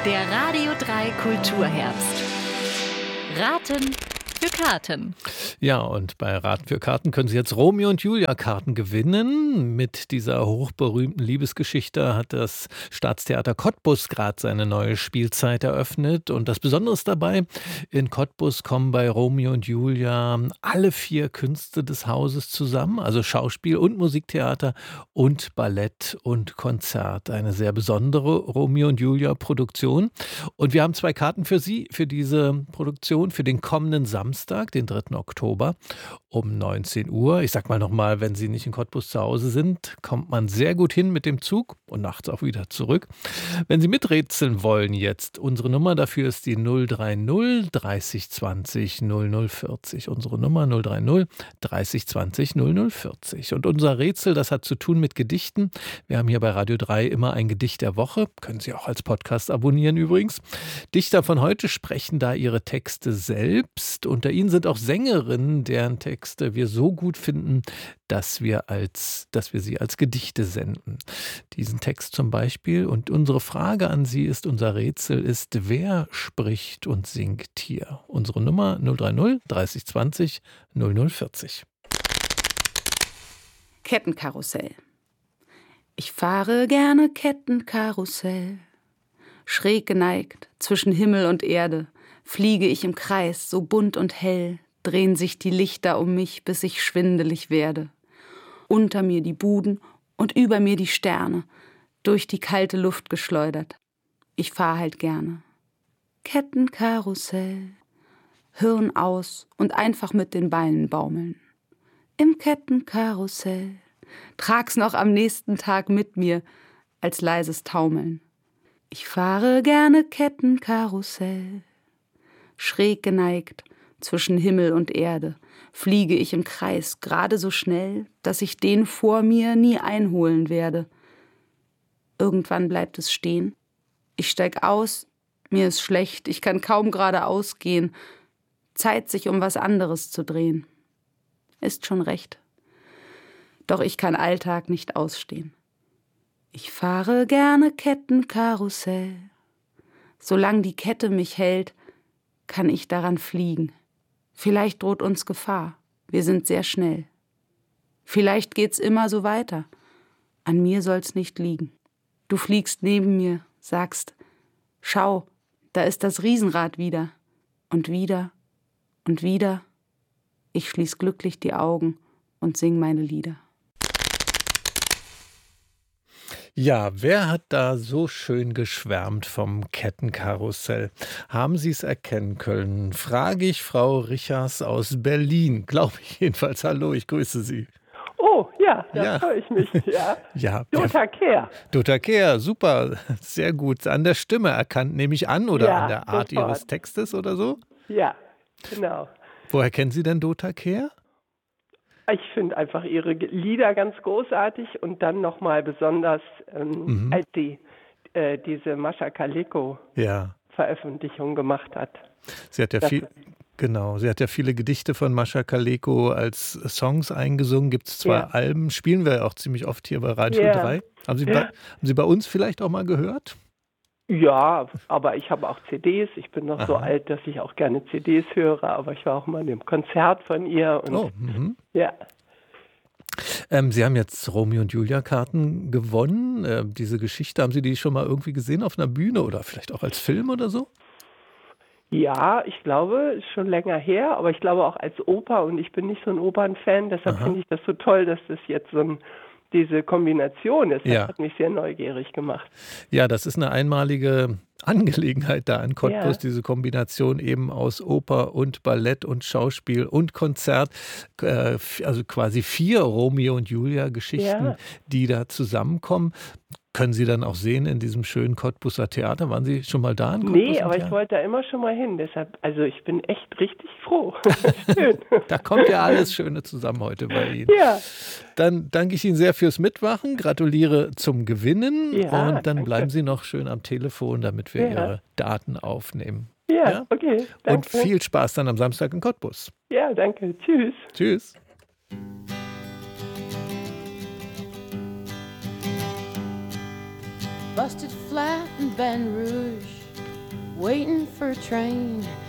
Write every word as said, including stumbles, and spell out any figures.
Der Radio drei Kulturherbst. Raten für Karten. Ja, und bei Raten für Karten können Sie jetzt Romeo und Julia Karten gewinnen. Mit dieser hochberühmten Liebesgeschichte hat das Staatstheater Cottbus gerade seine neue Spielzeit eröffnet. Und das Besondere ist dabei, in Cottbus kommen bei Romeo und Julia alle vier Künste des Hauses zusammen, also Schauspiel und Musiktheater und Ballett und Konzert. Eine sehr besondere Romeo und Julia Produktion. Und wir haben zwei Karten für Sie, für diese Produktion, für den kommenden Samstag, den dritten Oktober um neunzehn Uhr. Ich sag mal nochmal, wenn Sie nicht in Cottbus zu Hause sind, kommt man sehr gut hin mit dem Zug und nachts auch wieder zurück. Wenn Sie miträtseln wollen jetzt, unsere Nummer dafür ist die null drei null dreißig zwanzig null null vierzig. Unsere Nummer null drei null dreißig zwanzig null null vierzig. Und unser Rätsel, das hat zu tun mit Gedichten. Wir haben hier bei Radio drei immer ein Gedicht der Woche. Können Sie auch als Podcast abonnieren übrigens. Dichter von heute sprechen da ihre Texte selbst. Unter ihnen sind auch Sängerinnen, deren Texte wir so gut finden, dass wir, als, dass wir sie als Gedichte senden. Diesen Text zum Beispiel. Und unsere Frage an Sie ist, unser Rätsel ist, wer spricht und singt hier? Unsere Nummer null drei null dreißig zwanzig null null vierzig. Kettenkarussell. Ich fahre gerne Kettenkarussell. Schräg geneigt zwischen Himmel und Erde fliege ich im Kreis, so bunt und hell, drehen sich die Lichter um mich, bis ich schwindelig werde. Unter mir die Buden und über mir die Sterne, durch die kalte Luft geschleudert. Ich fahr halt gerne. Kettenkarussell, Hirn aus und einfach mit den Beinen baumeln. Im Kettenkarussell, trag's noch am nächsten Tag mit mir, als leises Taumeln. Ich fahre gerne Kettenkarussell. Schräg geneigt zwischen Himmel und Erde fliege ich im Kreis, gerade so schnell, dass ich den vor mir nie einholen werde. Irgendwann bleibt es stehen. Ich steig aus, mir ist schlecht, ich kann kaum geradeaus gehen. Zeit, sich um was anderes zu drehen. Ist schon recht. Doch ich kann Alltag nicht ausstehen. Ich fahre gerne Kettenkarussell. Solange die Kette mich hält, kann ich daran fliegen. Vielleicht droht uns Gefahr. Wir sind sehr schnell. Vielleicht geht's immer so weiter. An mir soll's nicht liegen. Du fliegst neben mir, sagst, schau, da ist das Riesenrad wieder. Und wieder und wieder. Ich schließ glücklich die Augen und sing meine Lieder. Ja, wer hat da so schön geschwärmt vom Kettenkarussell? Haben Sie es erkennen können? Frage ich Frau Richers aus Berlin. Glaube ich jedenfalls. Hallo, ich grüße Sie. Oh, ja, da Ja. freue ich mich. Ja. Ja, Dota Kehr. Dota Kehr, super, sehr gut. An der Stimme erkannt, nehme ich an, oder Ja, an der Art sofort. Ihres Textes oder so? Ja, genau. Woher kennen Sie denn Dota Kehr? Ich finde einfach ihre Lieder ganz großartig und dann nochmal besonders, ähm, Mhm. als sie äh, diese Mascha Kaleko Ja, Veröffentlichung gemacht hat. sie hat ja Das- viel, genau, sie hat ja viele Gedichte von Mascha Kaleko als Songs eingesungen. Gibt es zwei Ja. Alben, spielen wir ja auch ziemlich oft hier bei Radio Ja. drei. Haben Sie, Ja. bei, haben Sie bei uns vielleicht auch mal gehört? Ja, aber ich habe auch C Ds. Ich bin noch so Aha. alt, dass ich auch gerne C Ds höre, aber ich war auch mal in einem Konzert von ihr. Und Oh, mhm. ja. Ähm, Sie haben jetzt Romeo und Julia Karten gewonnen. Äh, diese Geschichte, haben Sie die schon mal irgendwie gesehen auf einer Bühne oder vielleicht auch als Film oder so? Ja, ich glaube, ist schon länger her, aber ich glaube auch als Oper und ich bin nicht so ein Opernfan, deshalb Aha. finde ich das so toll, dass das jetzt so ein, diese Kombination ist. Das Ja. hat mich sehr neugierig gemacht. Ja, das ist eine einmalige Angelegenheit da in Cottbus, Ja. diese Kombination eben aus Oper und Ballett und Schauspiel und Konzert. Äh, f- also quasi vier Romeo und Julia Geschichten, Ja. die da zusammenkommen. Können Sie dann auch sehen in diesem schönen Cottbuser Theater? Waren Sie schon mal da in Cottbus? Nee, im aber ich Theater? wollte da immer schon mal hin, deshalb, also ich bin echt richtig froh. Schön. Da kommt ja alles Schöne zusammen heute bei Ihnen. Ja, Dann danke ich Ihnen sehr fürs Mitmachen, gratuliere zum Gewinnen Ja, und dann danke. bleiben Sie noch schön am Telefon, damit wir Ja. Ihre Daten aufnehmen. ja, Ja? okay, Und danke. viel Spaß dann am Samstag in Cottbus. Ja, danke, tschüss. Tschüss. Busted flat in Baton Rouge, waiting for a train.